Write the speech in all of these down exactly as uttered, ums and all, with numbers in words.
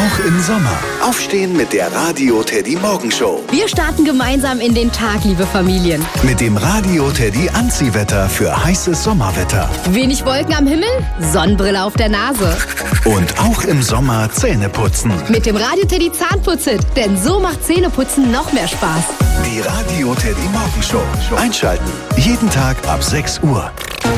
Auch im Sommer. Aufstehen mit der Radio Teddy Morgenshow. Wir starten gemeinsam in den Tag, liebe Familien. Mit dem Radio Teddy Anziehwetter für heißes Sommerwetter. Wenig Wolken am Himmel, Sonnenbrille auf der Nase. Und auch im Sommer Zähne putzen. Mit dem Radio Teddy Zahnputzit, denn so macht Zähneputzen noch mehr Spaß. Die Radio Teddy Morgenshow. Einschalten. Jeden Tag ab sechs Uhr.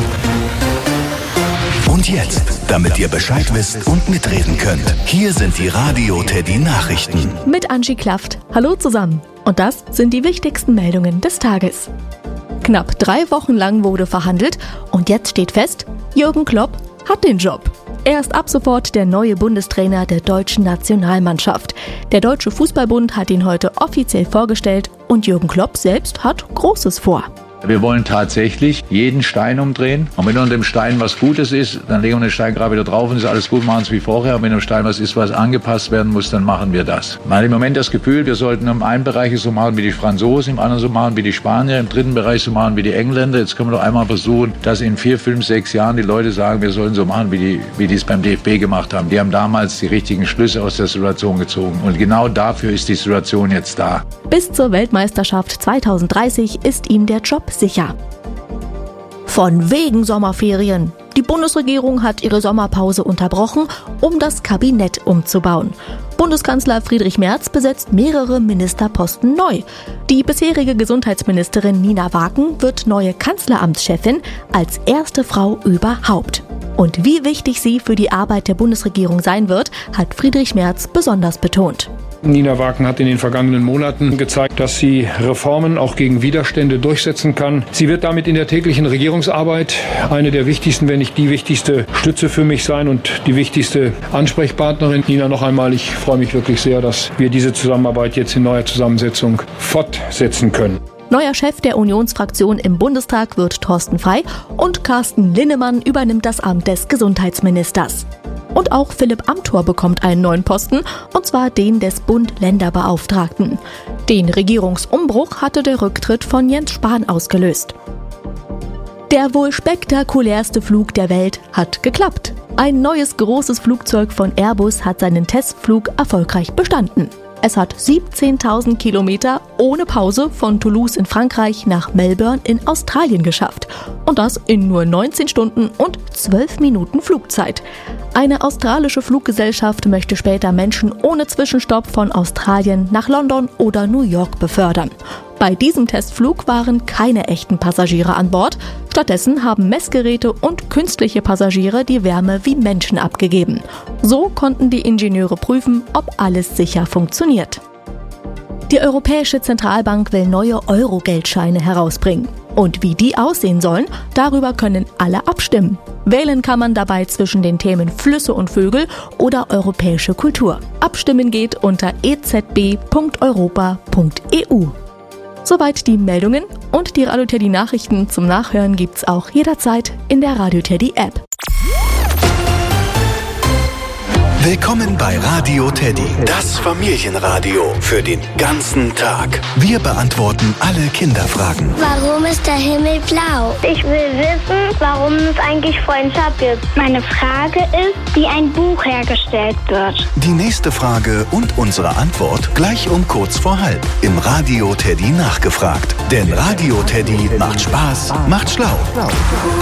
Und jetzt, damit ihr Bescheid wisst und mitreden könnt, hier sind die Radio Teddy Nachrichten. Mit Angie Klafft. Hallo zusammen. Und das sind die wichtigsten Meldungen des Tages. Knapp drei Wochen lang wurde verhandelt und jetzt steht fest, Jürgen Klopp hat den Job. Er ist ab sofort der neue Bundestrainer der deutschen Nationalmannschaft. Der Deutsche Fußballbund hat ihn heute offiziell vorgestellt und Jürgen Klopp selbst hat Großes vor. Wir wollen tatsächlich jeden Stein umdrehen. Und wenn unter dem Stein was Gutes ist, dann legen wir den Stein gerade wieder drauf und ist alles gut, machen es wie vorher. Und wenn im Stein was ist, was angepasst werden muss, dann machen wir das. Man hat im Moment das Gefühl, wir sollten im einen Bereich so machen wie die Franzosen, im anderen so machen wie die Spanier, im dritten Bereich so machen wie die Engländer. Jetzt können wir doch einmal versuchen, dass in vier, fünf, sechs Jahren die Leute sagen, wir sollen so machen, wie die, wie die es beim D F B gemacht haben. Die haben damals die richtigen Schlüsse aus der Situation gezogen. Und genau dafür ist die Situation jetzt da. Bis zur Weltmeisterschaft zweitausenddreißig ist ihm der Job sicher. Von wegen Sommerferien. Die Bundesregierung hat ihre Sommerpause unterbrochen, um das Kabinett umzubauen. Bundeskanzler Friedrich Merz besetzt mehrere Ministerposten neu. Die bisherige Gesundheitsministerin Nina Waken wird neue Kanzleramtschefin als erste Frau überhaupt. Und wie wichtig sie für die Arbeit der Bundesregierung sein wird, hat Friedrich Merz besonders betont. Nina Waken hat in den vergangenen Monaten gezeigt, dass sie Reformen auch gegen Widerstände durchsetzen kann. Sie wird damit in der täglichen Regierungsarbeit eine der wichtigsten, wenn nicht die wichtigste Stütze für mich sein und die wichtigste Ansprechpartnerin. Nina, noch einmal, ich freue mich wirklich sehr, dass wir diese Zusammenarbeit jetzt in neuer Zusammensetzung fortsetzen können. Neuer Chef der Unionsfraktion im Bundestag wird Thorsten Frey und Carsten Linnemann übernimmt das Amt des Gesundheitsministers. Und auch Philipp Amthor bekommt einen neuen Posten, und zwar den des Bund-Länder-Beauftragten. Den Regierungsumbruch hatte der Rücktritt von Jens Spahn ausgelöst. Der wohl spektakulärste Flug der Welt hat geklappt. Ein neues großes Flugzeug von Airbus hat seinen Testflug erfolgreich bestanden. Es hat siebzehntausend Kilometer ohne Pause von Toulouse in Frankreich nach Melbourne in Australien geschafft. Und das in nur neunzehn Stunden und zwölf Minuten Flugzeit. Eine australische Fluggesellschaft möchte später Menschen ohne Zwischenstopp von Australien nach London oder New York befördern. Bei diesem Testflug waren keine echten Passagiere an Bord. Stattdessen haben Messgeräte und künstliche Passagiere die Wärme wie Menschen abgegeben. So konnten die Ingenieure prüfen, ob alles sicher funktioniert. Die Europäische Zentralbank will neue Euro-Geldscheine herausbringen. Und wie die aussehen sollen, darüber können alle abstimmen. Wählen kann man dabei zwischen den Themen Flüsse und Vögel oder europäische Kultur. Abstimmen geht unter e z b punkt europa punkt e u. Soweit die Meldungen und die Radio Teddy Nachrichten zum Nachhören gibt's auch jederzeit in der Radio Teddy App. Willkommen bei Radio Teddy, das Familienradio für den ganzen Tag. Wir beantworten alle Kinderfragen. Warum ist der Himmel blau? Ich will wissen, warum es eigentlich Freundschaft gibt. Meine Frage ist, wie ein Buch hergestellt wird. Die nächste Frage und unsere Antwort gleich um kurz vor halb im Radio Teddy nachgefragt. Denn Radio Teddy macht Spaß, macht schlau.